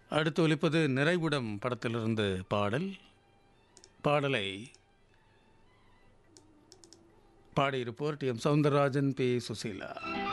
அடுத்து ஒலிப்பது நிறைவுடம் படத்திலிருந்து பாடலை பாடியிருப்போர் D M Soundararajan, B Susheela.